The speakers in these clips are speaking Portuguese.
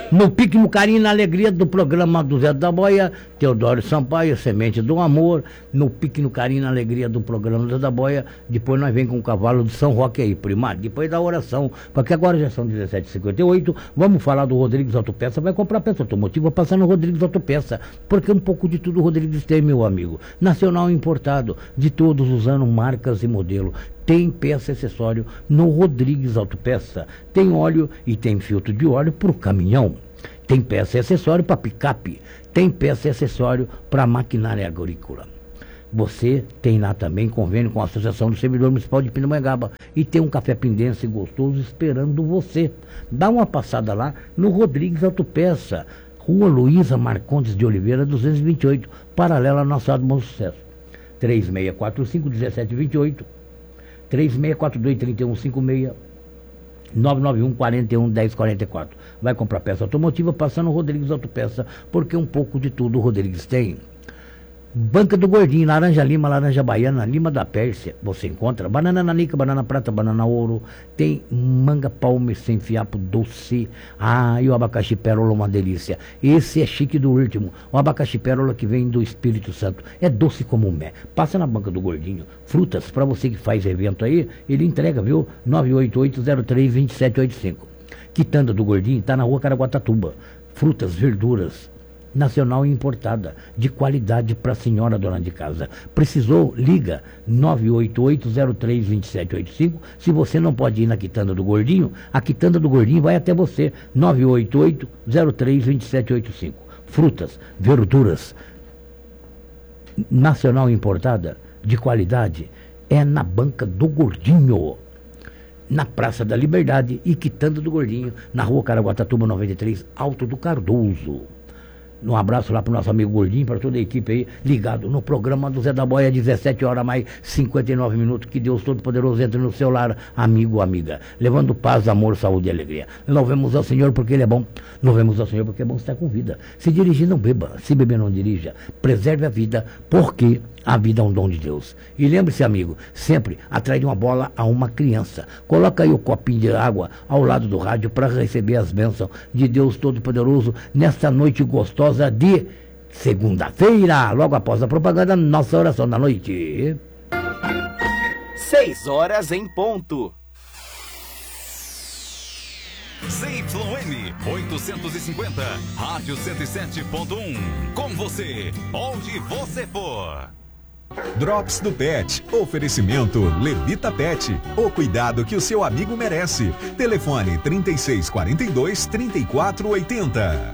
No Pique, no Carinho, na Alegria do programa do Zé da Boia, Teodoro Sampaio, Semente do Amor. No Pique, no Carinho, na Alegria do programa do Zé da Boia. Depois nós vem com o Cavalo de São Roque aí, primário. Depois da oração, porque agora já são 17h58. Vamos falar do Rodrigues Autopeça. Vai comprar peça automotiva passando no Rodrigues Autopeça. Porque um pouco de tudo o Rodrigues tem, meu amigo. Nacional importado, de todos os anos, marcas e modelo. Tem peça e acessório no Rodrigues Autopeça. Tem óleo e tem filtro de óleo para o caminhão. Tem peça e acessório para picape. Tem peça e acessório para maquinária agrícola. Você tem lá também convênio com a Associação do Servidor Municipal de Pindamonhangaba. E tem um café pindense gostoso esperando você. Dá uma passada lá no Rodrigues Autopeça. Rua Luísa Marcondes de Oliveira, 228, paralela ao nosso Bom Sucesso. 3645-1728. 3642-3156, 991-41-1044. Vai comprar peça automotiva passando o Rodrigues Autopeça, porque um pouco de tudo o Rodrigues tem. Banca do Gordinho, laranja lima, laranja baiana, lima da Pérsia, você encontra banana nanica, banana prata, banana ouro, tem manga palme sem fiapo doce, e o abacaxi pérola, uma delícia. Esse é chique do último, o abacaxi pérola que vem do Espírito Santo, é doce como mé. Passa na Banca do Gordinho, frutas, para você que faz evento aí, ele entrega, viu? 988-03-2785. Quitanda do Gordinho, tá na rua Caraguatatuba, frutas, verduras, nacional e importada, de qualidade para a senhora dona de casa. Precisou? Liga 988-03-2785. Se você não pode ir na Quitanda do Gordinho, a Quitanda do Gordinho vai até você. 988-03-2785. Frutas, verduras, nacional e importada, de qualidade, é na Banca do Gordinho, na Praça da Liberdade e Quitanda do Gordinho, na rua Caraguatatuba 93, Alto do Cardoso. Um abraço lá pro nosso amigo Gordinho, para toda a equipe aí, ligado no programa do Zé da Boia, 17h mais 59 minutos. Que Deus Todo-Poderoso entre no seu lar, amigo, amiga, levando paz, amor, saúde e alegria. Louvemos ao Senhor porque Ele é bom. Louvemos ao Senhor porque é bom estar com vida. Se dirigir, não beba. Se beber, não dirija. Preserve a vida, porque a vida é um dom de Deus. E lembre-se, amigo, sempre atrás de uma bola a uma criança. Coloca aí o copinho de água ao lado do rádio para receber as bênçãos de Deus Todo-Poderoso nesta noite gostosa de segunda-feira, logo após a propaganda, nossa oração da noite. 6h em ponto. ZYN 850, Rádio 107.1. Com você, onde você for. Drops do Pet. Oferecimento Levita Pet. O cuidado que o seu amigo merece. Telefone 3642-3480.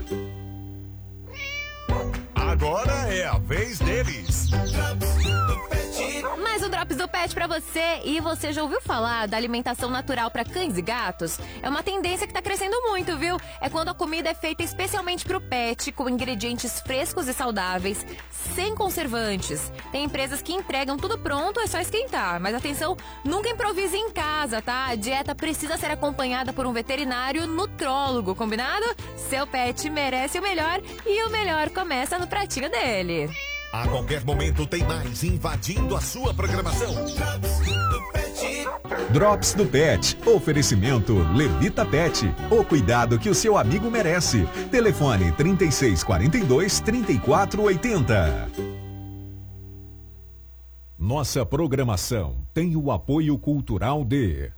Agora é a vez deles. Mais um Drops do Pet pra você. E você já ouviu falar da alimentação natural para cães e gatos? É uma tendência que tá crescendo muito, viu? É quando a comida é feita especialmente pro pet, com ingredientes frescos e saudáveis, sem conservantes. Tem empresas que entregam tudo pronto, é só esquentar. Mas atenção, nunca improvise em casa, tá? A dieta precisa ser acompanhada por um veterinário nutrólogo, combinado? Seu pet merece o melhor e o melhor começa no pratinho dele. A qualquer momento tem mais invadindo a sua programação. Drops do Pet. Oferecimento Levita Pet. O cuidado que o seu amigo merece. Telefone 3642-3480. Nossa programação tem o apoio cultural de